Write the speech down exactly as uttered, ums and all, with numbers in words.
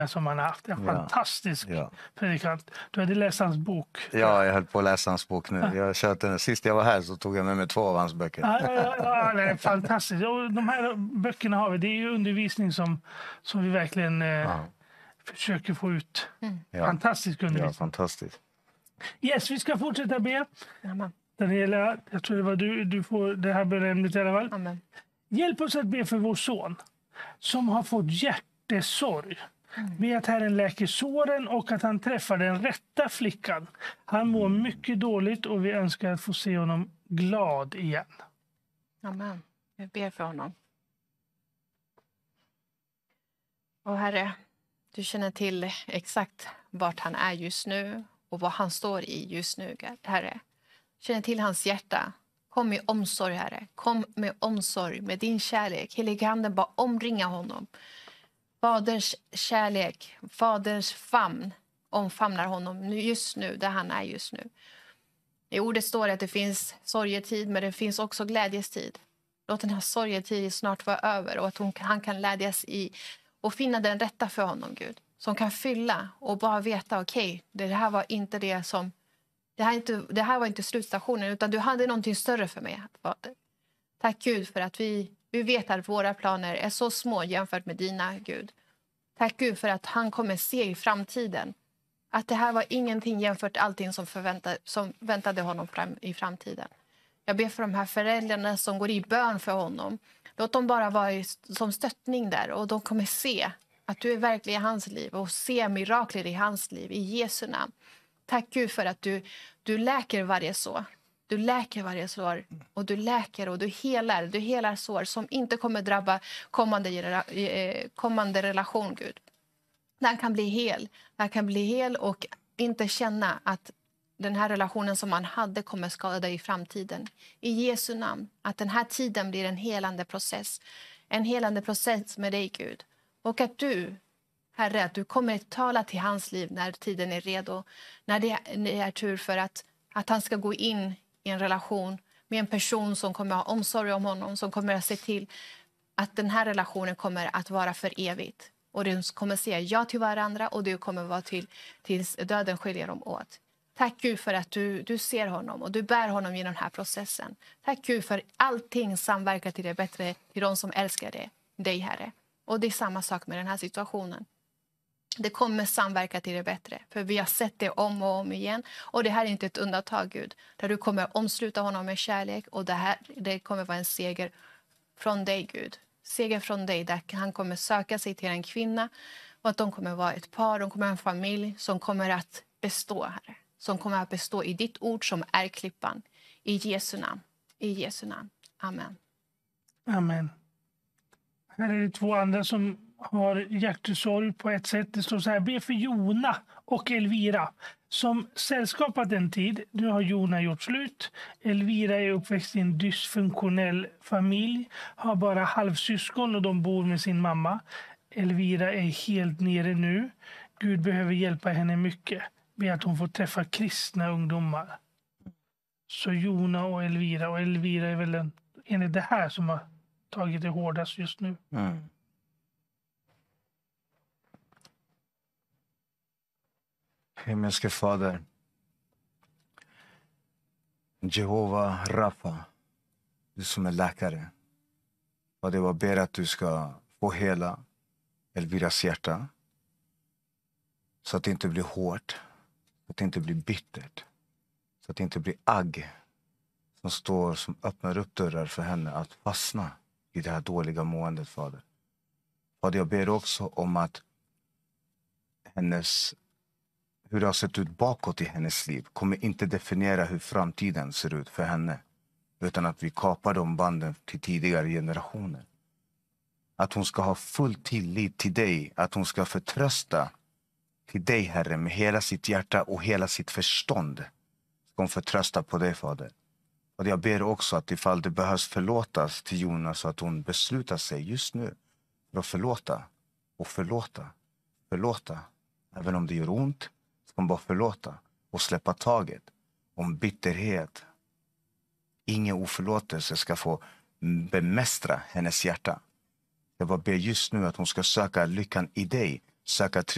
som han har haft. En Ja. fantastisk Ja. predikant. Du hade läst hans bok. Ja, jag höll på att läsa hans bok nu. Ja. Jag köpte den. Sist jag var här så tog jag med mig två av hans böcker. Ja, ja, ja, det är fantastiskt. Och de här böckerna har vi. Det är ju undervisning som, som vi verkligen eh, Ja. försöker få ut. Mm. Ja. Fantastisk undervisning. Ja, fantastiskt. Yes, vi ska fortsätta be. Amen. Daniela, jag tror det var du. Du får det här benämnet i alla fall. Amen. Hjälp oss att be för vår son som har fått hjärtesorg. Mm. Be att Herren läker såren och att han träffar den rätta flickan. Han mår mycket dåligt och vi önskar att få se honom glad igen. Amen. Jag ber för honom. Och Herre, du känner till exakt vart han är just nu och vad han står i just nu, Herre. Känner till hans hjärta. Kom med omsorg, Herre. Kom med omsorg, med din kärlek. Helige Ande, bara omringa honom. Faders kärlek, Faders famn omfamnar honom nu, just nu, där han är just nu. I ordet står det att det finns sorgetid, men det finns också glädjestid. Låt den här sorgetiden snart vara över och att hon, han kan glädjas i och finna den rätta för honom, Gud. Som kan fylla och bara veta, okej, okay, det här var inte det som... Det här, inte, det här var inte slutstationen, utan du hade någonting större för mig, Fader. Tack Gud för att vi, vi vet att våra planer är så små jämfört med dina, Gud. Tack Gud för att han kommer se i framtiden att det här var ingenting jämfört med allting som, förväntade, som väntade honom fram, i framtiden. Jag ber för de här föräldrarna som går i bön för honom. Låt dem bara vara i, som stöttning där och de kommer se att du är verklig i hans liv och se mirakler i hans liv, i Jesu namn. Tack Gud för att du, du läker varje sår. Du läker varje sår och du läker och du helar. Du helar sår som inte kommer drabba kommande, kommande relation, Gud. Den kan bli hel. Den kan bli hel och inte känna att den här relationen som man hade kommer skada i framtiden. I Jesu namn. Att den här tiden blir en helande process. En helande process med dig, Gud. Och att du... Herre, att du kommer att tala till hans liv när tiden är redo. När det är tur för att, att han ska gå in i en relation med en person som kommer att ha omsorg om honom. Som kommer att se till att den här relationen kommer att vara för evigt. Och du kommer att säga ja till varandra och du kommer att vara till tills döden skiljer dem åt. Tack Gud för att du, du ser honom och du bär honom genom den här processen. Tack Gud för allting samverkar till det bättre till de som älskar det, dig, Herre. Och det är samma sak med den här situationen. Det kommer samverka till det bättre. För vi har sett det om och om igen. Och det här är inte ett undantag, Gud. Där du kommer omsluta honom med kärlek. Och det här det kommer vara en seger från dig, Gud. Seger från dig där han kommer söka sig till en kvinna. Och att de kommer vara ett par, de kommer ha en familj som kommer att bestå, Herre. Som kommer att bestå i ditt ord som är klippan. I Jesu namn. I Jesu namn. Amen. Amen. Här är det två andra som har hjärtesorg på ett sätt. Det står så här: be för Jona och Elvira som sällskapat en tid. Nu har Jona gjort slut. Elvira är uppväxt i en dysfunktionell familj. Har bara halvsyskon och de bor med sin mamma. Elvira är helt nere nu. Gud behöver hjälpa henne mycket. Be att hon får träffa kristna ungdomar. Så Jona och Elvira. Och Elvira är väl en, enligt det här som har tagit det hårdast just nu. Mm. Himmelske Fader, Jehova Rafa, du som är läkare. Och det var ber att du ska få hela Elviras hjärta. Så att det inte blir hårt, så att det inte blir bittert. Så att det inte blir agg som står, som öppnar upp dörrar för henne att fastna i det här dåliga måendet, Fader. Fader, jag ber också om att hennes, hur det har sett ut bakåt i hennes liv kommer inte definiera hur framtiden ser ut för henne. Utan att vi kapar de banden till tidigare generationer. Att hon ska ha full tillit till dig. Att hon ska förtrösta till dig, Herre, med hela sitt hjärta och hela sitt förstånd. Ska hon förtrösta på dig, Fader. Och jag ber också att ifall det behövs förlåtas till Jonas så att hon beslutar sig just nu för att förlåta och förlåta, förlåta. Även om det gör ont ska hon bara förlåta och släppa taget om bitterhet. Ingen oförlåtelse ska få bemästra hennes hjärta. Jag bara ber just nu att hon ska söka lyckan i dig, söka